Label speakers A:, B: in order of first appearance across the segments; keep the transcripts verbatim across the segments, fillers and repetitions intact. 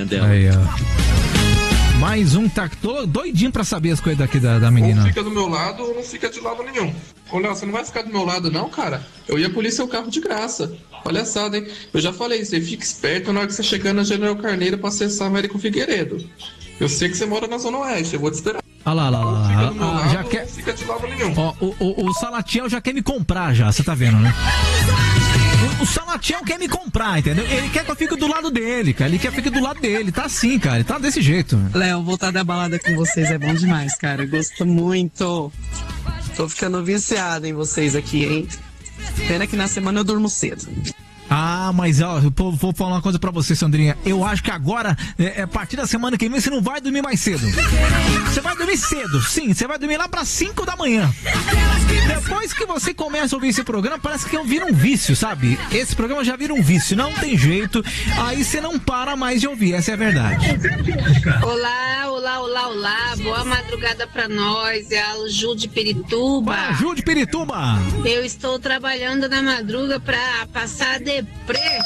A: dela.
B: Aí, ó. Mais um tá tô doidinho pra saber as coisas daqui da, da menina.
C: Ou fica do meu lado ou não fica de lado nenhum. Ô, Léo, você não vai ficar do meu lado não, cara? Eu ia polir seu carro de graça. Palhaçada, hein? Eu já falei, você fica esperto na hora que você chegar na General Carneiro pra acessar Américo Figueiredo. Eu sei que você mora na Zona Oeste, eu vou te esperar.
B: Olha lá, lá, lá.
C: Fica do meu
B: Ah,
C: lado,
B: já quer...
C: não fica de lado nenhum.
B: Ó, o, o, o Salatiel já quer me comprar já, você tá vendo, né? O, o Salatiel quer me comprar, entendeu? Ele quer que eu fique do lado dele, cara. Ele quer que eu fique do lado dele. Tá assim, cara. Ele tá desse jeito.
D: Léo, voltar da balada com vocês é bom demais, cara. Eu gosto muito. Tô ficando viciado em vocês aqui, hein? Pena que na semana eu durmo cedo.
B: Ah, mas ó, eu vou falar uma coisa pra você, Sandrinha. Eu acho que agora, é, a partir da semana que vem, você não vai dormir mais cedo. Você vai dormir cedo, sim. Você vai dormir lá pra cinco da manhã. Depois que você começa a ouvir esse programa, parece que vira um vício, sabe? Esse programa já vira um vício, não tem jeito. Aí você não para mais de ouvir, essa é a verdade.
E: Olá, olá, olá, olá. Boa madrugada pra nós. É a Ju de Pirituba.
B: Ah, Ju de Pirituba.
E: Eu estou trabalhando na madruga pra passar de Deprê.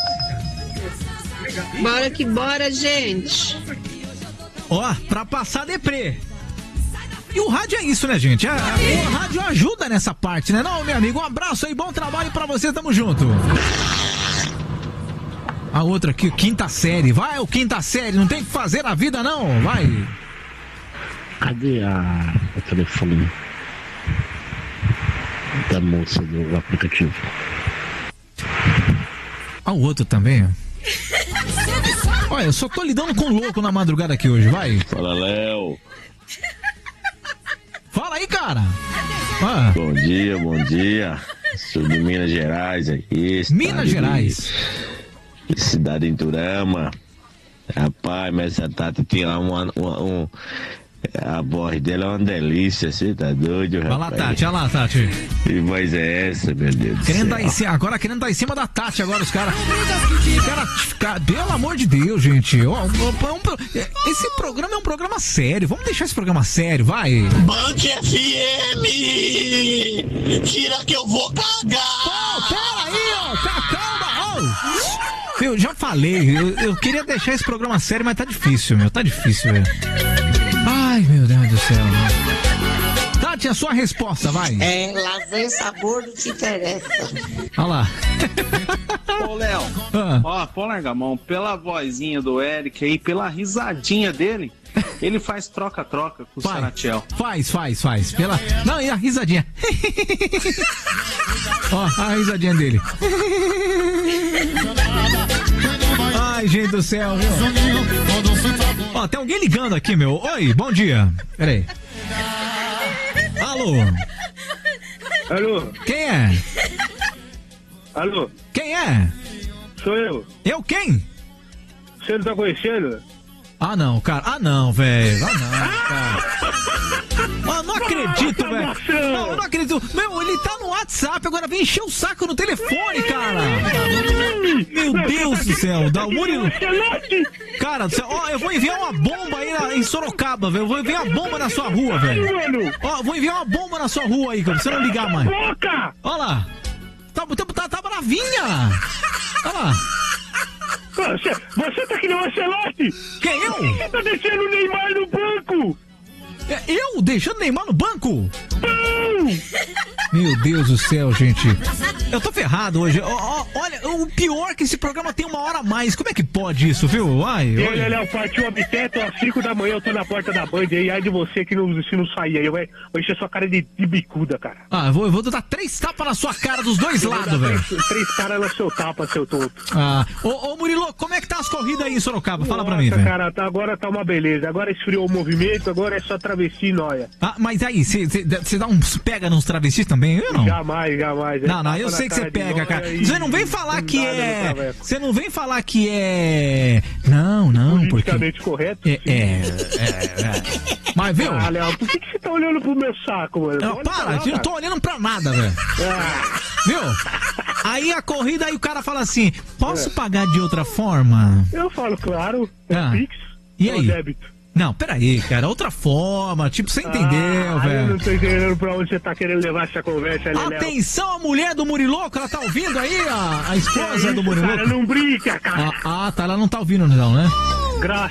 E: Bora que bora, gente.
B: Ó, pra passar deprê. E o rádio é isso, né, gente? A, a, o rádio ajuda nessa parte, né? Não, meu amigo, um abraço aí, bom trabalho pra você, tamo junto. A outra aqui, quinta série. Vai, o quinta série, não tem o que fazer na vida, não. Vai.
F: Cadê a, o telefone da moça do aplicativo?
B: Ah, o outro também. Olha, eu só tô lidando com louco na madrugada aqui hoje, vai.
F: Fala, Léo.
B: Fala aí, cara. Ah.
F: Bom dia, bom dia. Sou de Minas Gerais aqui.
B: Minas Gerais.
F: De, de cidade em Turama. Rapaz, mas essa Tati tem lá uma, uma, um... A voz dela é uma delícia, você tá doido, rapaz?
B: Olha lá, Tati, olha lá, Tati.
F: Que voz é essa, meu Deus do
B: querendo
F: céu?
B: dar em cima, agora querendo dar em cima da Tati, agora os caras. Cara, pelo amor de Deus, gente. Ó, esse programa é um programa sério. Vamos deixar esse programa sério, vai.
G: Band F M! Tira que eu vou cagar!
B: Pô, pera aí, ó, calma, ó. Eu já falei, eu, eu queria deixar esse programa sério, mas tá difícil, meu, tá difícil, velho. Ai, meu Deus do céu. Tati, a sua resposta, vai.
H: É, lá vem sabor do que interessa.
B: Olha lá.
I: Ô, Léo,
B: ah.
I: ó, pode largar a mão. Pela vozinha do Eric aí, pela risadinha dele, ele faz troca-troca com o Salatiel.
B: Faz, faz, faz. Pela... Não, e a risadinha. Ó, a risadinha dele. Ai, gente do céu, viu? Ó, tem alguém ligando aqui, meu. Oi, bom dia. Peraí. Alô?
J: Alô?
B: Quem é?
J: Alô?
B: Quem é?
J: Sou eu.
B: Eu quem?
J: Você não tá conhecendo?
B: Ah, não, cara. Ah, não, velho. Ah, não, cara. Mano, não acredito, velho. Não, eu não acredito. Meu, ele tá no WhatsApp, agora vem encher o saco no telefone, cara. Meu Deus do céu. Da Murilo. Cara, ó, eu vou enviar uma bomba aí na, em Sorocaba, velho. Eu vou enviar uma bomba na sua rua, velho. Ó, vou enviar uma bomba na sua rua aí, cara. Pra você não ligar mais. Ó lá. Tá, tá, tá bravinha. Ó lá.
J: Você, você tá que nem o Ancelotti!
B: Quem, eu?
J: Você tá deixando o Neymar no banco!
B: Eu? Deixando o Neymar no banco?
J: Não!
B: Meu Deus do céu, gente. Eu tô ferrado hoje. Ó, ó, olha, o pior é que esse programa tem uma hora a mais. Como é que pode isso, viu? Ai,
J: e olha, Léo, partiu a biteto às cinco da manhã, eu tô na porta da Band aí, ai de você que não, se não sair aí, eu vou encher sua cara de, de bicuda, cara.
B: Ah, eu vou, eu vou dar três tapas na sua cara dos dois lados, velho.
J: Três, três caras no seu tapa, seu tonto.
B: Ah, ô, ô Murilo, como é que tá as corridas aí em Sorocaba? Fala
J: Nossa,
B: pra mim, velho.
J: cara, tá, agora tá uma beleza. Agora esfriou o movimento, agora é só travesti e nóia.
B: Ah, mas aí, você dá uns pega nos travestis também, eu não?
J: Jamais, jamais.
B: Não, não, eu sei que você pega, cara. Você não vem falar que é... Você não vem falar que é... Não, não, porque...
J: Politicamente correto?
B: É, é, é, é. Mas, viu?
J: Ah, Léo, por que você tá olhando pro meu saco, mano?
B: Não, para, eu não tô olhando pra nada, velho.
J: Ah.
B: Viu? Aí a corrida, aí o cara fala assim, posso é. pagar de outra forma?
J: Eu falo, claro, é
B: ah.
J: Pix
B: e aí?
J: Débito.
B: Não, peraí, cara, outra forma, tipo, você entendeu,
J: ah,
B: velho.
J: Eu não tô entendendo pra onde você tá querendo levar essa conversa ali, Léo.
B: Atenção, a mulher do Muriloco, ela tá ouvindo aí, a, a esposa
J: é isso,
B: do Muriloco?
J: Cara, não brinca, cara.
B: Ah, ah, tá, ela não tá ouvindo não, né?
J: Graças